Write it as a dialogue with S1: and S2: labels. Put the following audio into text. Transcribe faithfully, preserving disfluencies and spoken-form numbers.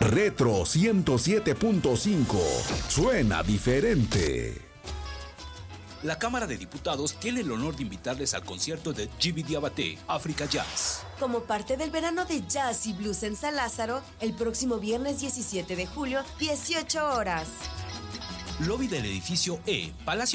S1: Retro ciento siete punto cinco. Suena diferente.
S2: La Cámara de Diputados tiene el honor de invitarles al concierto de Djiby Diabaté, Africa Jazz.
S3: Como parte del verano de jazz y blues en San Lázaro, el próximo viernes diecisiete de julio, dieciocho horas.
S2: Lobby del edificio E, Palacio